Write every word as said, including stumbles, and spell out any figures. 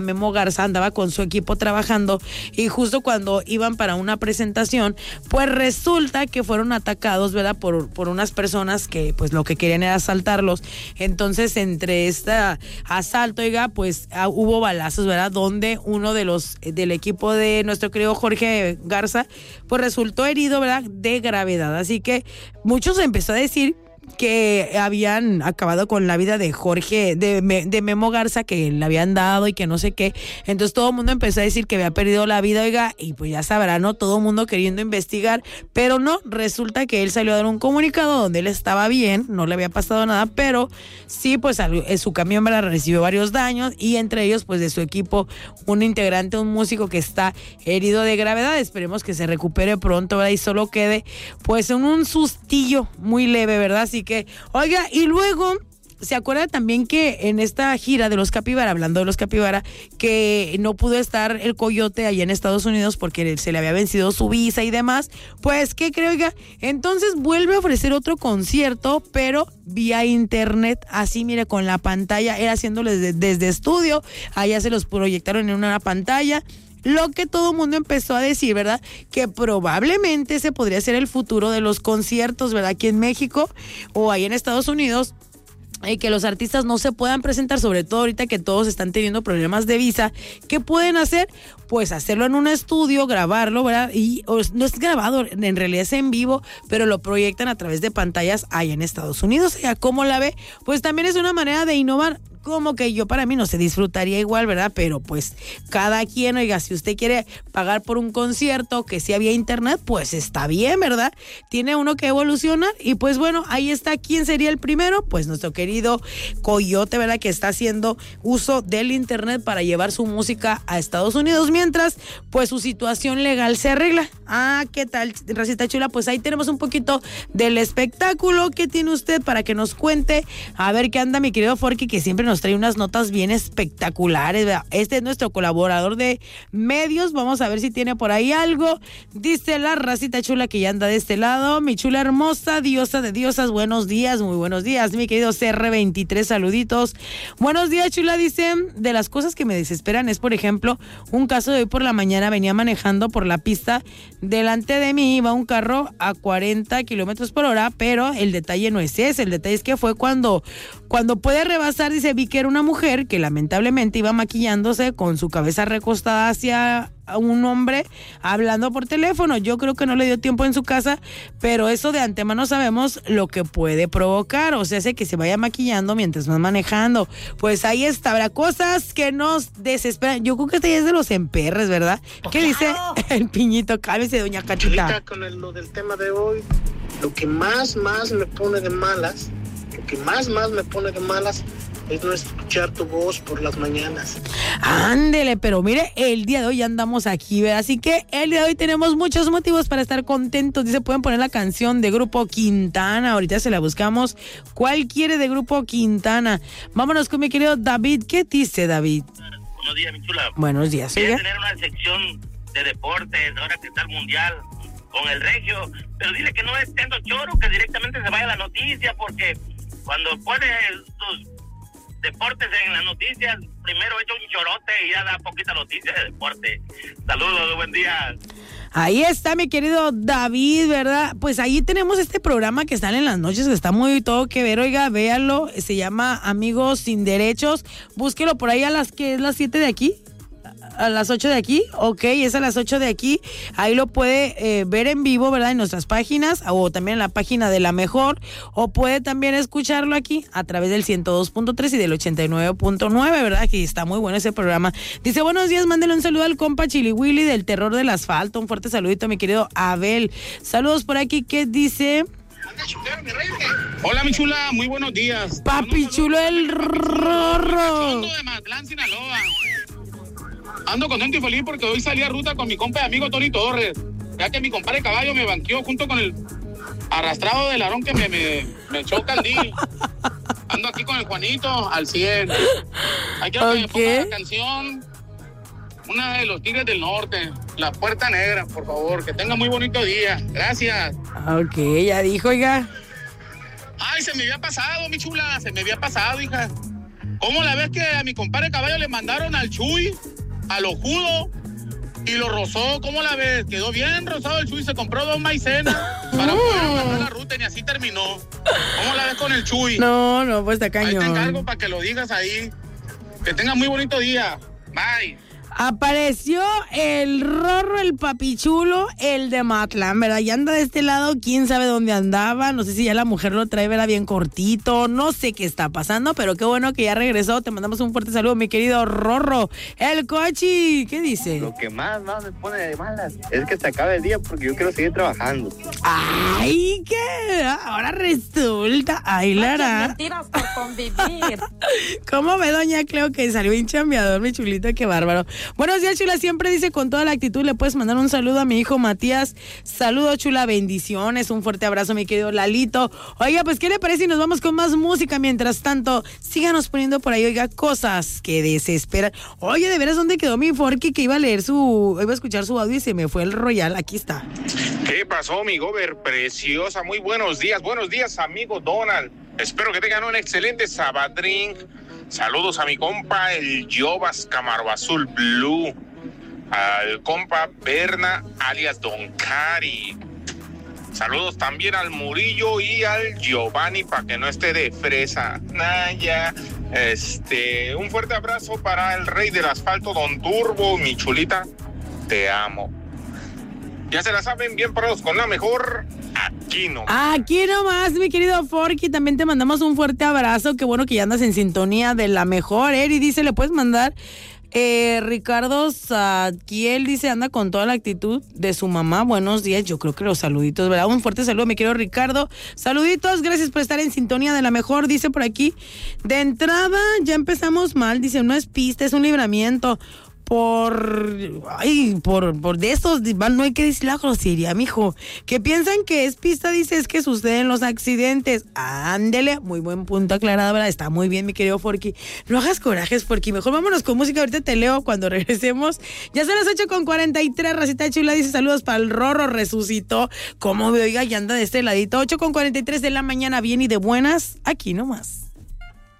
Memo Garza andaba con su equipo trabajando y justo cuando iban para una presentación, pues resulta que fueron atacados, ¿verdad? Por, por unas personas que pues lo que querían era asaltarlos. Entonces, entre este asalto, oiga, pues uh, hubo balazos, ¿verdad? Donde uno de los del equipo de nuestro querido Jorge Garza, pues resultó herido, ¿verdad? De gravedad. Así que muchos empezó a decir que habían acabado con la vida de Jorge, de, de Memo Garza, que le habían dado y que no sé qué. Entonces todo el mundo empezó a decir que había perdido la vida, oiga, y pues ya sabrá, ¿no? Todo el mundo queriendo investigar, pero no, resulta que él salió a dar un comunicado donde él estaba bien, no le había pasado nada, pero sí, pues su camión, ¿verdad? Recibió varios daños y entre ellos, pues de su equipo, un integrante, un músico que está herido de gravedad. Esperemos que se recupere pronto, ¿verdad? Y solo quede, pues, en un sustillo muy leve, ¿verdad? Así que, oiga, y luego se acuerda también que en esta gira de los Capibara, hablando de los Capibara, que no pudo estar el Coyote allá en Estados Unidos porque se le había vencido su visa y demás. Pues, ¿qué creo, oiga? Entonces vuelve a ofrecer otro concierto, pero vía internet, así, mire, con la pantalla, era haciéndolo desde, desde estudio, allá se los proyectaron en una pantalla. Lo que todo el mundo empezó a decir, ¿verdad? Que probablemente ese podría ser el futuro de los conciertos, ¿verdad? Aquí en México o ahí en Estados Unidos. Y que los artistas no se puedan presentar, sobre todo ahorita que todos están teniendo problemas de visa. ¿Qué pueden hacer? Pues hacerlo en un estudio, grabarlo, ¿verdad? Y o, no es grabado, en realidad es en vivo, pero lo proyectan a través de pantallas ahí en Estados Unidos. ¿Ya cómo la ve? Pues también es una manera de innovar. Como que yo, para mí no se disfrutaría igual, ¿verdad? Pero pues cada quien, oiga, si usted quiere pagar por un concierto que sea vía internet, pues está bien, ¿verdad? Tiene uno que evolucionar y pues bueno, ahí está. ¿Quién sería el primero? Pues nuestro querido Coyote, ¿verdad? Que está haciendo uso del internet para llevar su música a Estados Unidos, mientras pues su situación legal se arregla. Ah, ¿qué tal, racita chula? Pues ahí tenemos un poquito del espectáculo. ¿Qué tiene usted para que nos cuente? A ver qué anda mi querido Forky, que siempre nos nos trae unas notas bien espectaculares, ¿verdad? Este es nuestro colaborador de medios. Vamos a ver si tiene por ahí algo. Dice la racita chula que ya anda de este lado. Mi chula hermosa, diosa de diosas, buenos días, muy buenos días. Mi querido C R veintitrés, saluditos. Buenos días, chula. Dicen, de las cosas que me desesperan es, por ejemplo, un caso de hoy por la mañana. Venía manejando por la pista. Delante de mí iba un carro a cuarenta kilómetros por hora, pero el detalle no es ese. El detalle es que fue cuando, cuando puede rebasar, dice, vi que era una mujer que lamentablemente iba maquillándose con su cabeza recostada hacia un hombre hablando por teléfono. Yo creo que no le dio tiempo en su casa, pero eso de antemano sabemos lo que puede provocar, o sea, hace que se vaya maquillando mientras vas manejando. Pues ahí está, habrá cosas que nos desesperan. Yo creo que este ya es de los emperres, ¿verdad? ¿Qué claro dice el piñito? Cálmese, doña Cachita. Ahorita con el, lo del tema de hoy, lo que más, más me pone de malas, lo que más, más me pone de malas es no escuchar tu voz por las mañanas. Ándele, pero mire, el día de hoy andamos aquí, ¿verdad? Así que el día de hoy tenemos muchos motivos para estar contentos. Dice, pueden poner la canción de Grupo Quintana, ahorita se la buscamos. ¿Cuál quiere de Grupo Quintana? Vámonos con mi querido David. ¿Qué dice, David? Buenos días, mi chula. Buenos días, oiga. Tener una sección de deportes, ahora que está el mundial, con el regio, pero dile que no es tanto choro, que directamente se vaya a la noticia, porque cuando pone sus deportes en las noticias, primero echa un chorote y ya da poquita noticia de deporte. Saludos, buen día. Ahí está mi querido David, ¿verdad? Pues ahí tenemos este programa que están en las noches, que está muy todo que ver, oiga, véanlo, se llama Amigos Sin Derechos, búsquelo por ahí a las que es las siete de aquí. A las ocho de aquí, ok, es a las ocho de aquí, ahí lo puede eh, ver en vivo, ¿verdad? En nuestras páginas, o también en la página de La Mejor, o puede también escucharlo aquí a través del ciento dos punto tres y del ochenta y nueve punto nueve, ¿verdad? Que está muy bueno ese programa. Dice, buenos días, mándele un saludo al compa Chili Willy del Terror del Asfalto, un fuerte saludito a mi querido Abel. Saludos por aquí, ¿qué dice? Hola, mi chula, muy buenos días. Papi chulo el Rorro. De Mazatlán, Sinaloa. Ando contento y feliz porque hoy salí a ruta con mi compa y amigo Tony Torres, ya que mi compadre Caballo me banqueó junto con el arrastrado del Aarón que me, me, me choca el día. Ando aquí con el Juanito al cien. Hay que okay. que me ponga la canción, una de los Tigres del Norte, La Puerta Negra, por favor. Que tenga muy bonito día. Gracias. Ok, ya dijo, oiga. Ay, se me había pasado, mi chula, se me había pasado, hija. ¿Cómo la ves que a mi compadre Caballo le mandaron al Chuy, al Ojudo, y lo rozó? ¿Cómo la ves? Quedó bien rosado el Chuy, se compró dos maicenas para poder aguantar la ruta y así terminó. ¿Cómo la ves con el Chuy? No, no, pues está cañón. Ahí te encargo para que lo digas ahí. Que tengas muy bonito día. Bye. Apareció el Rorro, el papichulo, el de Matlán, ¿verdad? Ya anda de este lado, quién sabe dónde andaba, no sé si ya la mujer lo trae, ¿verdad? Bien cortito, no sé qué está pasando, pero qué bueno que ya regresó. Te mandamos un fuerte saludo, mi querido Rorro. El Cochi, ¿qué dice? Lo que más, más me pone de malas es que se acabe el día porque yo quiero seguir trabajando. Ay, ¿qué? Ahora resulta, ay, Lara. Mentiras por convivir. ¿Cómo ve doña Cleo que salió bien chambeador, mi chulito? Qué bárbaro. Buenos días, chula, siempre dice con toda la actitud, le puedes mandar un saludo a mi hijo Matías. Saludos, chula, bendiciones, un fuerte abrazo, mi querido Lalito. Oiga, pues, ¿qué le parece si nos vamos con más música? Mientras tanto, síganos poniendo por ahí, oiga, cosas que desesperan. Oye, de veras, ¿dónde quedó mi Forky que iba a leer su, iba a escuchar su audio y se me fue el Royal? Aquí está. ¿Qué pasó, mi gober preciosa? Muy buenos días, buenos días, amigo Donald. Espero que tengan un excelente sabadrín. Saludos a mi compa, el Jovas Camaro Azul Blue. Al compa Berna, alias Don Cari. Saludos también al Murillo y al Giovanni, para que no esté de fresa. Naya. Este, un fuerte abrazo para el rey del asfalto, Don Turbo, mi chulita. Te amo. Ya se la saben, bien parados con la mejor, aquí nomás. Aquí nomás, mi querido Forky, también te mandamos un fuerte abrazo. Qué bueno que ya andas en sintonía de la mejor. Eri dice, le puedes mandar, eh, Ricardo Zadkiel dice, anda con toda la actitud de su mamá. Buenos días, yo creo que los saluditos, ¿verdad? Un fuerte saludo, mi querido Ricardo. Saluditos, gracias por estar en sintonía de la mejor, dice por aquí. De entrada, ya empezamos mal, dice, no es pista, es un libramiento. Por, ay, por, por de estos, no hay que decir la grosería, mijo. Que piensan que es pista, dice, es que suceden los accidentes. Ándele, muy buen punto aclarado, ¿verdad? Está muy bien, mi querido Forky. No hagas corajes, Forky. Mejor vámonos con música. Ahorita te leo cuando regresemos. Ya son las ocho con cuarenta y tres, racita chula. Dice, saludos para el Rorro, resucitó. Como ve, oiga, ya anda de este ladito. ocho con cuarenta y tres de la mañana, bien y de buenas. Aquí nomás.